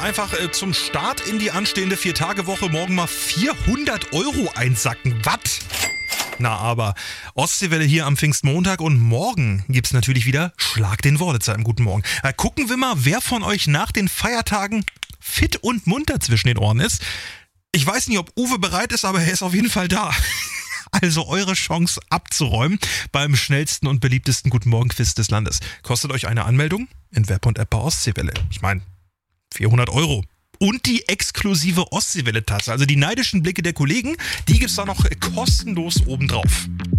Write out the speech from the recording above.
einfach zum Start in die anstehende 4-Tage-Woche morgen mal 400 € einsacken. Was? Na aber, Ostseewelle hier am Pfingstmontag und morgen gibt's natürlich wieder Schlag den Worditzer im Guten Morgen. Gucken wir mal, wer von euch nach den Feiertagen fit und munter zwischen den Ohren ist. Ich weiß nicht, ob Uwe bereit ist, aber er ist auf jeden Fall da. Also eure Chance abzuräumen beim schnellsten und beliebtesten Guten Morgen-Quiz des Landes. Kostet euch eine Anmeldung in Web und App bei Ostseewelle. Ich meine, 400 €. Und die exklusive Ostseewelle-Tasse. Also die neidischen Blicke der Kollegen, die gibt's da noch kostenlos obendrauf.